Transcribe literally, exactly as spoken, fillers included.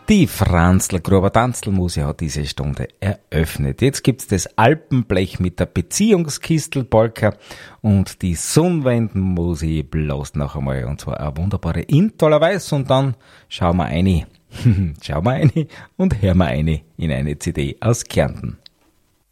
Die Franzl-Gruber Tanzlmusik hat diese Stunde eröffnet. Jetzt gibt's das Alpenblech mit der Beziehungskistelpolka und die Sonnenwendenmusik bloß noch einmal. Und zwar eine wunderbare In toller Weiß. Und dann schauen wir rein. schauen wir rein und hören wir rein in eine C D aus Kärnten.